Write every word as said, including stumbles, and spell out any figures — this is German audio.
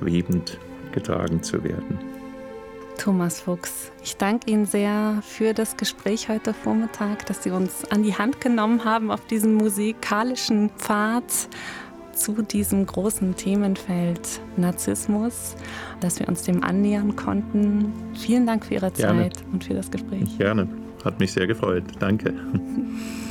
liebend getragen zu werden. Thomas Fuchs, ich danke Ihnen sehr für das Gespräch heute Vormittag, dass Sie uns an die Hand genommen haben auf diesen musikalischen Pfad zu diesem großen Themenfeld Narzissmus, dass wir uns dem annähern konnten. Vielen Dank für Ihre Gerne. Zeit und für das Gespräch. Gerne, hat mich sehr gefreut. Danke.